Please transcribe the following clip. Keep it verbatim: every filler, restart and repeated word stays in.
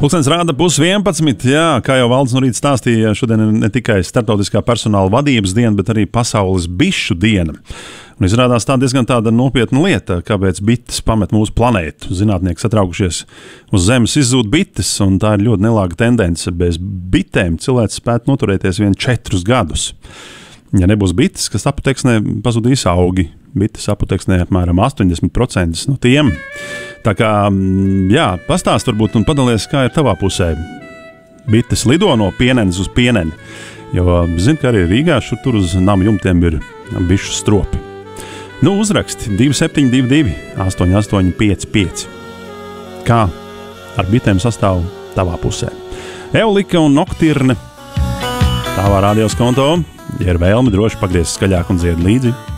Pulkstenis rāda pus vienpadsmit, jā, kā jau Valdis no rīta stāstīja, šodien ir ne tikai starptautiskā personāla vadības diena, bet arī pasaules bišu diena. Un izrādās tā diezgan tāda nopietna lieta, kāpēc bites pamet mūsu planētu. Zinātnieki satraukušies uz Zemes izzūd bites, un tā ir ļoti nelāga tendence. Bez bitēm cilvēks spētu noturēties vien četrus gadus. Ja nebūs bites, kas apoteksnē pazudīs augi, bites apoteksnē apmēram astoņdesmit procenti no tiem. Tā kā, jā, pastāst varbūt un padalies, kā ir tavā pusē. Bites lido no pienenes uz pieneni, jo zinu, ka arī Rīgā šur tur uz nama jumtiem ir bišu stropi. Nu, uzraksti divi septiņi divi divi astoņi astoņi pieci pieci. Kā ar bitēm sastāv tavā pusē? Eulika un Noktirne tavā radios konto. Ja ir vēlme, droši pagriez skaļāk un dzied līdzi.